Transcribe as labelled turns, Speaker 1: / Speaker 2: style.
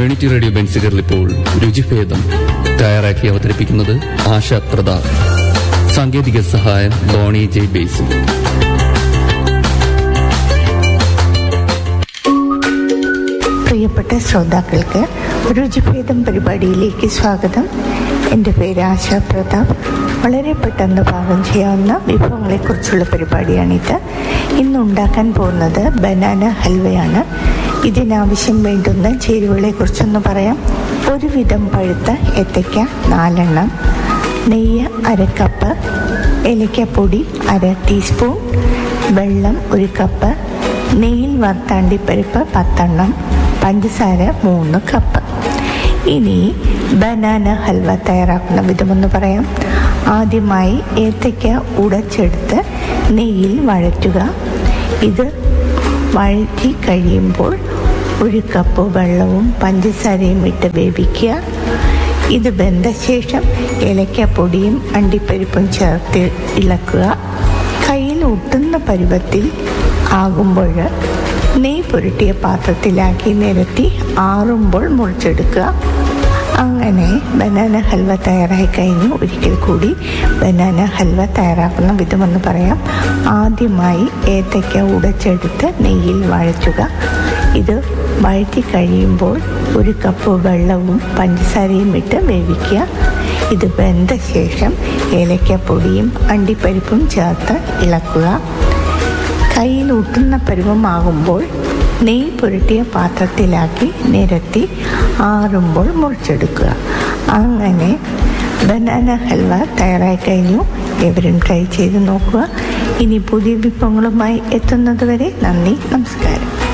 Speaker 1: Community radio ബെൻസിഗറിൽ ഇപ്പോൾ രുചിഭേദം തയ്യാറാക്കി അവതരിപ്പിക്കുന്നത് ആശ പ്രതാപ്. സാങ്കേതിക സഹായം ബോണി ജെ ബേസി.
Speaker 2: പ്രിയപ്പെട്ട ശ്രോതാക്കൾക്ക് രുചിഭേദം പരിപാടിയിലേക്ക് സ്വാഗതം. എൻ്റെ പേര് ആശ പ്രതാപ്. വളരെ പെട്ടെന്ന് പാകം ചെയ്യാവുന്ന വിഭവങ്ങളെക്കുറിച്ചുള്ള പരിപാടിയാണിത്. ഇന്ന് ഉണ്ടാക്കാൻ പോകുന്നത് ബനാന ഹൽവയാണ്. ഇതിനാവശ്യം വേണ്ടുന്ന ചേരുവകളെക്കുറിച്ചൊന്ന് പറയാം. ഒരുവിധം പഴുത്ത ഏത്തയ്ക്ക 4 എണ്ണം, നെയ്യ് 1/2 കപ്പ്, ഏലക്കപ്പൊടി 1/2 ടീസ്പൂൺ, വെള്ളം 1 കപ്പ്, നെയ്യിൽ വറുത്ത അണ്ടിപ്പരിപ്പ് 10 എണ്ണം, പഞ്ചസാര 3 കപ്പ്. ഇനി ബനാന ഹൽവ തയ്യാറാക്കുന്ന വിധമെന്ന് പറയാം. ആദ്യമായി ഏത്തയ്ക്ക ഉടച്ചെടുത്ത് നെയ്യിൽ വഴറ്റുക. ഇത് വഴറ്റി കഴിയുമ്പോൾ 1 കപ്പ് വെള്ളവും പഞ്ചസാരയും ഇട്ട് വേവിക്കുക. ഇത് വെന്ത ശേഷം ഏലക്കപ്പൊടിയും അണ്ടിപ്പരിപ്പും ചേർത്ത് ഇളക്കുക. കയ്യിൽ ഒട്ടുന്ന പരുവത്തിൽ ആകുമ്പോൾ നെയ്യ് പുരട്ടിയ പാത്രത്തിലാക്കി നിരത്തി ആറുമ്പോൾ മുറിച്ചെടുക്കുക. അങ്ങനെ ബനാന ഹൽവ തയ്യാറായി കഴിഞ്ഞു. ഒരിക്കൽ കൂടി ബനാന ഹൽവ തയ്യാറാക്കുന്ന വിധമെന്ന് പറയാം. ആദ്യമായി ഏത്തയ്ക്ക ഉടച്ചെടുത്ത് നെയ്യിൽ വഴറ്റുക. ഇത് വഴറ്റി കഴിയുമ്പോൾ 1 കപ്പ് വെള്ളവും പഞ്ചസാരയും ഇട്ട് വേവിക്കുക. ഇത് വെന്ത ശേഷം ഏലക്കപ്പൊടിയും അണ്ടിപ്പരിപ്പും ചേർത്ത് ഇളക്കുക. കയ്യിൽ ഒട്ടുന്ന പരുവമാകുമ്പോൾ നെയ്യ് പുരട്ടിയ പാത്രത്തിലാക്കി നിരത്തി ആറുമ്പോൾ മുറിച്ചെടുക്കുക. അങ്ങനെ ബനാന ഹൽവ തയ്യാറായി കഴിഞ്ഞു. എവരും ട്രൈ ചെയ്ത് നോക്കുക. ഇനി പുതിയ വിഭവങ്ങളുമായി എത്തുന്നത് വരെ നന്ദി, നമസ്കാരം.